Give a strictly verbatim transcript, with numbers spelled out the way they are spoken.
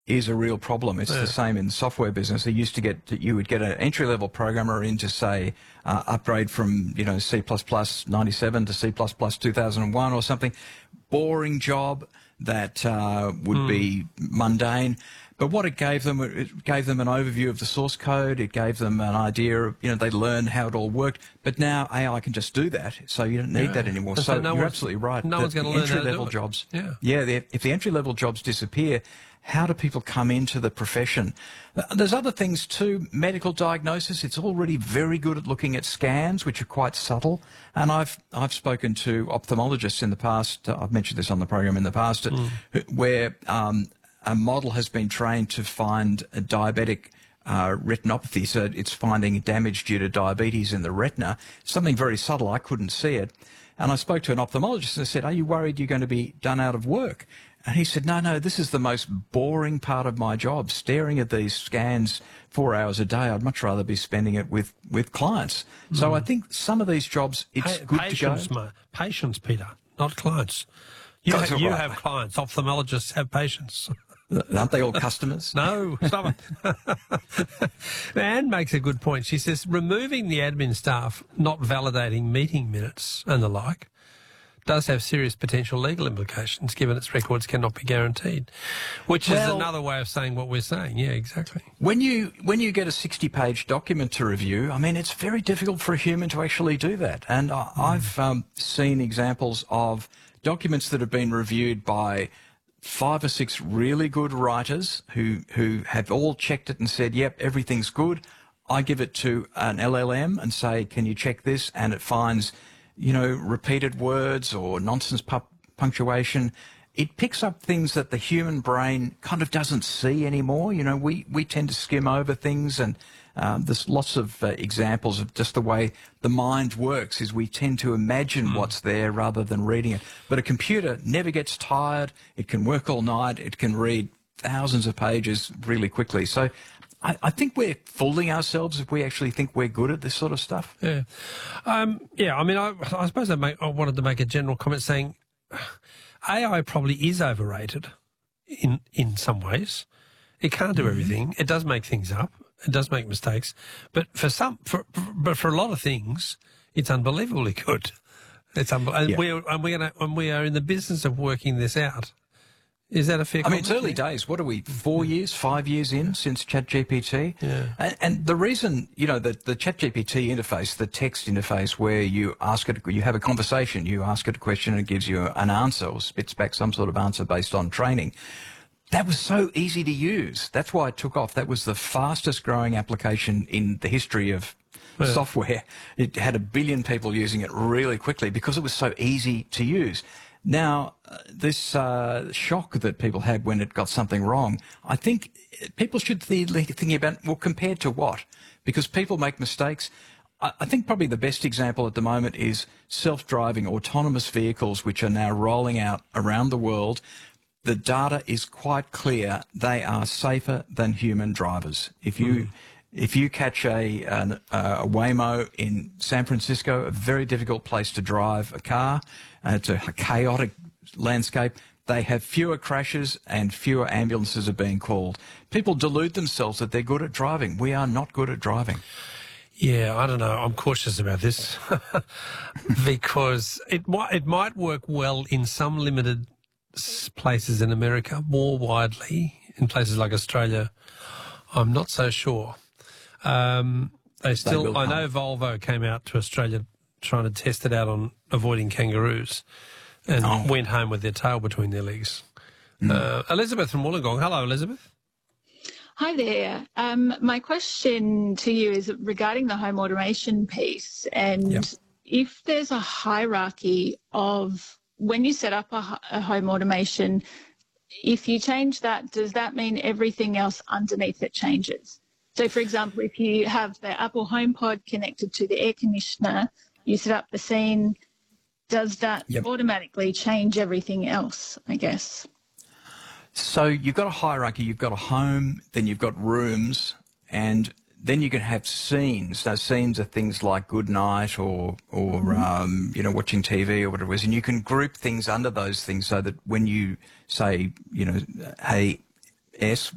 is a real problem. It's Yeah. the same in the software business. They used to get, you would get an entry-level programmer in to say, uh, upgrade from, you know, C plus plus ninety-seven to C plus plus two thousand one or something. Boring job that uh, would Mm. be mundane. But what it gave them, it gave them an overview of the source code. It gave them an idea of, you know, they learned how it all worked. But now A I can just do that, so you don't need Yeah. that anymore. And so so no you're one's- absolutely right. no that one's gonna the learn how to do entry-level it. jobs. Yeah. Yeah, the- if the entry-level jobs disappear, how do people come into the profession? There's other things too. Medical diagnosis, it's already very good at looking at scans, which are quite subtle. And I've I've spoken to ophthalmologists in the past. uh, I've mentioned this on the program in the past, Mm. who- where um, a model has been trained to find a diabetic uh, retinopathy. So it's finding damage due to diabetes in the retina. Something very subtle. I couldn't see it. And I spoke to an ophthalmologist and I said, "Are you worried you're going to be done out of work?" And he said, no, no, this is the most boring part of my job, staring at these scans four hours a day. I'd much rather be spending it with, with clients. Mm. So I think some of these jobs, it's Pa- good patients, to go. Ma- patients, Peter, not clients. You, That's ha- you right. have clients. Ophthalmologists have patients. Aren't they all customers? No, stop it. Anne makes a good point. She says removing the admin staff not validating meeting minutes and the like does have serious potential legal implications, given its records cannot be guaranteed, which is Well, another way of saying what we're saying. Yeah, exactly. When you when you get a sixty-page document to review, I mean, it's very difficult for a human to actually do that. And I, I've um, seen examples of documents that have been reviewed by five or six really good writers who who have all checked it and said, yep, everything's good. I give it to an L L M and say, can you check this? And it finds, you know, repeated words or nonsense pu- punctuation. It picks up things that the human brain kind of doesn't see anymore. You know, we, we tend to skim over things, and um, there's lots of uh, examples of just the way the mind works is we tend to imagine mm. what's there rather than reading it. But a computer never gets tired. It can work all night. It can read thousands of pages really quickly. So I, I think we're fooling ourselves if we actually think we're good at this sort of stuff. Yeah. Um, yeah, I mean, I, I suppose I, make, I wanted to make a general comment saying A I probably is overrated in in some ways. It can't do everything. It does make things up. It does make mistakes. But for some, for, for but for a lot of things, it's unbelievably good. It's unbe- and Yeah. we are, and we are and we are in the business of working this out. Is that a fair I comment? mean, it's early days. What are we, four years, five years in since ChatGPT? Yeah. And, and the reason, you know, the, the ChatGPT interface, the text interface where you ask it, you have a conversation, you ask it a question and it gives you an answer or spits back some sort of answer based on training. That was so easy to use. That's why it took off. That was the fastest growing application in the history of yeah. software. It had a billion people using it really quickly because it was so easy to use. Now, uh, this uh, shock that people had when it got something wrong, I think people should be thinking about, well, compared to what? Because people make mistakes. I, I think probably the best example at the moment is self-driving autonomous vehicles, which are now rolling out around the world. The data is quite clear. They are safer than human drivers. If you... Mm. If you catch a, an, a Waymo in San Francisco, a very difficult place to drive a car, uh, it's a chaotic landscape, they have fewer crashes and fewer ambulances are being called. People delude themselves that they're good at driving. We are not good at driving. Yeah, I don't know. I'm cautious about this because it might, it might work well in some limited places in America, more widely in places like Australia. I'm not so sure. Um, they still, I know Volvo came out to Australia trying to test it out on avoiding kangaroos and oh. went home with their tail between their legs. Mm. Uh, Elizabeth from Wollongong. Hello, Elizabeth. Hi there. Um, my question to you is regarding the home automation piece, and yep. if there's a hierarchy of when you set up a, a home automation, if you change that, does that mean everything else underneath it changes? So, for example, if you have the Apple HomePod connected to the air conditioner, you set up the scene, does that yep. automatically change everything else, I guess? So you've got a hierarchy. You've got a home, then you've got rooms, and then you can have scenes. Those scenes are things like good night or, or mm-hmm. um, you know, watching T V or whatever it is, and you can group things under those things so that when you say, you know, hey, S,